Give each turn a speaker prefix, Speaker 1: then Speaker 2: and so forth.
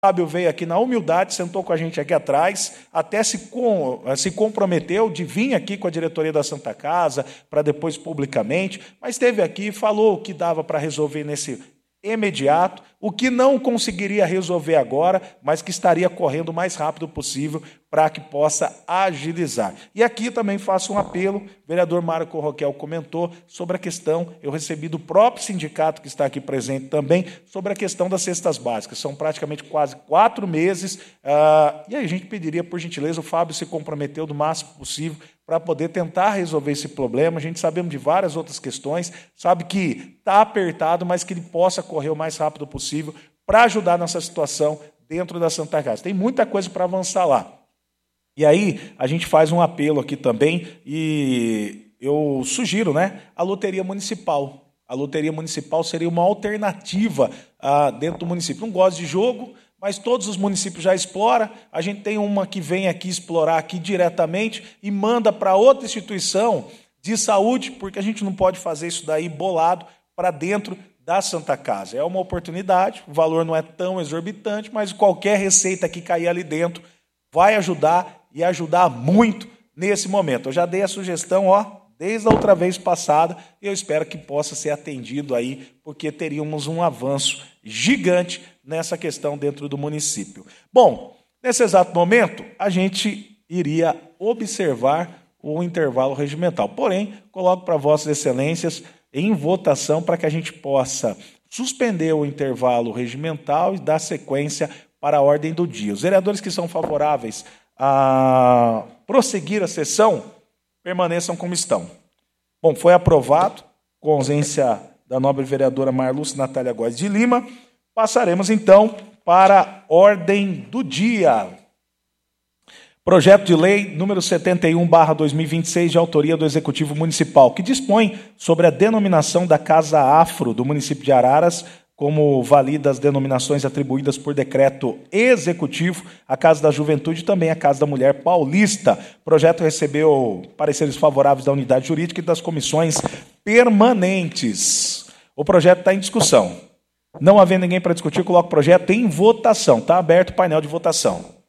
Speaker 1: Fábio veio aqui na humildade, sentou com a gente aqui atrás, até se comprometeu de vir aqui com a diretoria da Santa Casa, para depois publicamente, mas esteve aqui, falou o que dava para resolver nesse imediato, o que não conseguiria resolver agora, mas que estaria correndo o mais rápido possível para que possa agilizar. E aqui também faço um apelo, o vereador Marco Roquel comentou sobre a questão, eu recebi do próprio sindicato que está aqui presente também, sobre a questão das cestas básicas. São praticamente quase 4 meses, e a gente pediria, por gentileza, o Fábio se comprometeu do máximo possível para poder tentar resolver esse problema. A gente sabemos de várias outras questões, sabe que está apertado, mas que ele possa correr o mais rápido possível para ajudar nessa situação dentro da Santa Casa. Tem muita coisa para avançar lá. E aí, a gente faz um apelo aqui também, e eu sugiro, a loteria municipal. A loteria municipal seria uma alternativa dentro do município. Não gosto de jogo, mas todos os municípios já exploram. A gente tem uma que vem aqui explorar aqui diretamente e manda para outra instituição de saúde, porque a gente não pode fazer isso daí bolado para dentro da Santa Casa. É uma oportunidade, o valor não é tão exorbitante, mas qualquer receita que cair ali dentro vai ajudar e ajudar muito nesse momento. Eu já dei a sugestão, desde a outra vez passada, e eu espero que possa ser atendido aí, porque teríamos um avanço gigante nessa questão dentro do município. Bom, nesse exato momento, a gente iria observar o intervalo regimental. Porém, coloco para vossas excelências em votação para que a gente possa suspender o intervalo regimental e dar sequência para a ordem do dia. Os vereadores que são favoráveis a prosseguir a sessão, permaneçam como estão. Bom, foi aprovado, com ausência da nobre vereadora Marluce Natália Góes de Lima. Passaremos, então, para a ordem do dia. Projeto de lei número 71/2026, de autoria do Executivo Municipal, que dispõe sobre a denominação da Casa Afro do município de Araras, como valida as denominações atribuídas por decreto executivo, a Casa da Juventude e também a Casa da Mulher Paulista. O projeto recebeu pareceres favoráveis da unidade jurídica e das comissões permanentes. O projeto está em discussão. Não havendo ninguém para discutir, coloco o projeto em votação. Está aberto o painel de votação.